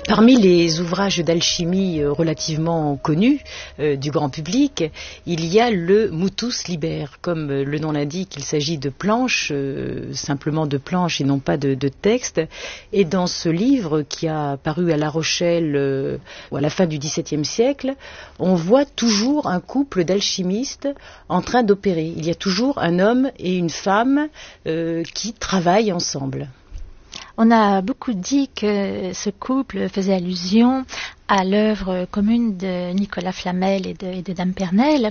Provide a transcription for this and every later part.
Parmi les ouvrages d'alchimie relativement connus du grand public, il y a le Mutus Liber. Comme le nom l'indique, il s'agit de planches, simplement de planches et non pas de textes. Et dans ce livre qui a paru à La Rochelle à la fin du XVIIe siècle, on voit toujours un couple d'alchimistes en train d'opérer. Il y a toujours un homme et une femme qui travaillent ensemble. On a beaucoup dit que ce couple faisait allusion à l'œuvre commune de Nicolas Flamel et de Dame Pernelle.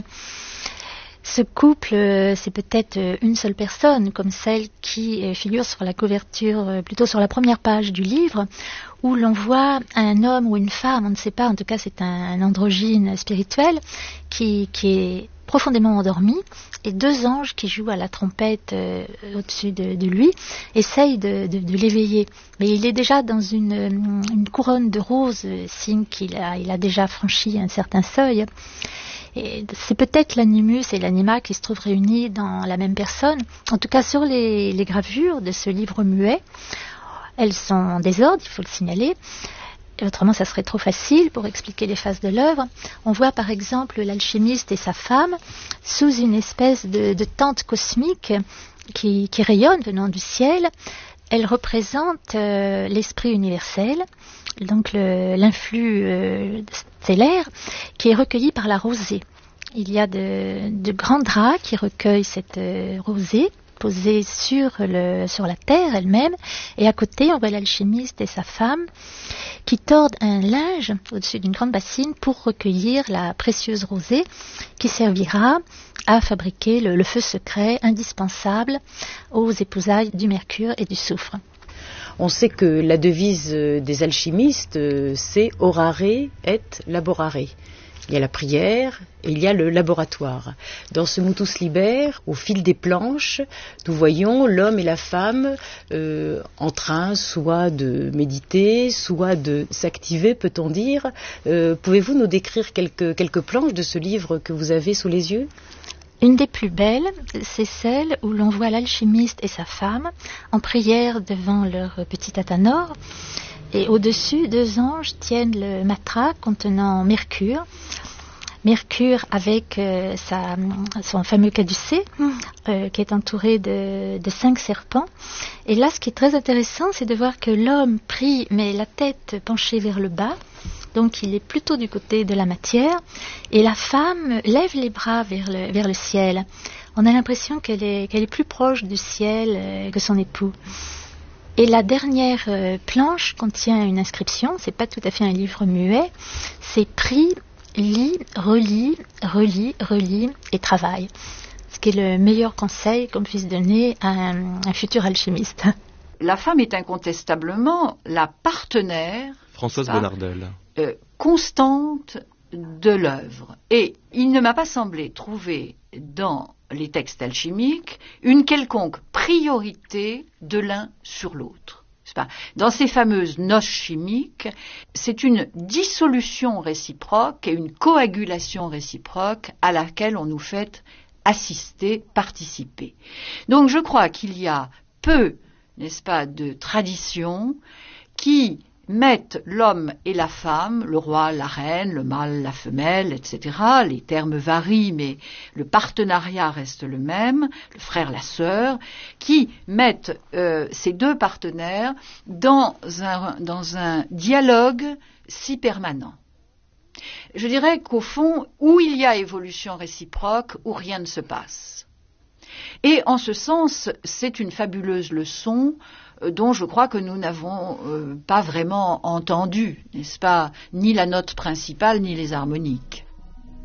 Ce couple, c'est peut-être une seule personne, comme celle qui figure sur la couverture, plutôt sur la première page du livre, où l'on voit un homme ou une femme, on ne sait pas, en tout cas c'est un androgyne spirituel, qui est profondément endormi, et deux anges qui jouent à la trompette au-dessus de lui essayent de l'éveiller. Mais il est déjà dans une couronne de roses, signe qu'il a déjà franchi un certain seuil. Et c'est peut-être l'animus et l'anima qui se trouvent réunis dans la même personne. En tout cas, sur les gravures de ce livre muet, elles sont en désordre, il faut le signaler. Autrement, ça serait trop facile pour expliquer les phases de l'œuvre. On voit par exemple l'alchimiste et sa femme sous une espèce de tente cosmique qui rayonne venant du ciel. Elle représente l'esprit universel, donc l'influx stellaire qui est recueilli par la rosée. Il y a de grands draps qui recueillent cette rosée posée sur la terre elle-même, et à côté on voit l'alchimiste et sa femme qui tordent un linge au-dessus d'une grande bassine pour recueillir la précieuse rosée qui servira à fabriquer le feu secret indispensable aux épousailles du mercure et du soufre. On sait que la devise des alchimistes, c'est « orare et laborare ». Il y a la prière et il y a le laboratoire. Dans ce Mutus Liber, au fil des planches, nous voyons l'homme et la femme en train soit de méditer, soit de s'activer, peut-on dire. Pouvez-vous nous décrire quelques planches de ce livre que vous avez sous les yeux ? Une des plus belles, c'est celle où l'on voit l'alchimiste et sa femme en prière devant leur petit athanor. Et au-dessus, deux anges tiennent le matraque contenant Mercure. Mercure avec son fameux caducée, qui est entouré de 5 serpents. Et là, ce qui est très intéressant, c'est de voir que l'homme prie, mais la tête penchée vers le bas. Donc, il est plutôt du côté de la matière. Et la femme lève les bras vers le ciel. On a l'impression qu'elle est plus proche du ciel que son époux. Et la dernière planche contient une inscription, c'est pas tout à fait un livre muet, c'est prie, lis, relis, relis, relis et travaille. Ce qui est le meilleur conseil qu'on puisse donner à un futur alchimiste. La femme est incontestablement la partenaire Françoise Bonnardel. Constante de l'œuvre. Et il ne m'a pas semblé trouver dans les textes alchimiques une quelconque priorité de l'un sur l'autre. Dans ces fameuses noces chimiques, c'est une dissolution réciproque et une coagulation réciproque à laquelle on nous fait assister, participer. Donc je crois qu'il y a peu, n'est-ce pas, de traditions qui mettent l'homme et la femme, le roi, la reine, le mâle, la femelle, etc. Les termes varient, mais le partenariat reste le même, le frère, la sœur, qui mettent ces deux partenaires dans un dialogue si permanent. Je dirais qu'au fond, où il y a évolution réciproque, où rien ne se passe. Et en ce sens, c'est une fabuleuse leçon dont je crois que nous n'avons pas vraiment entendu, n'est-ce pas, ni la note principale, ni les harmoniques.